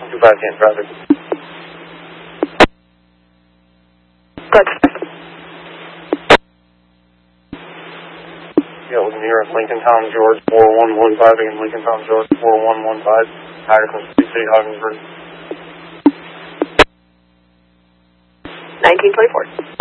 251 traffic. Good. Yeah, it was near Lincoln Town George 4115 again, Lincoln Town George 4115, Patterson Street, City, Ogdensburg. 1924.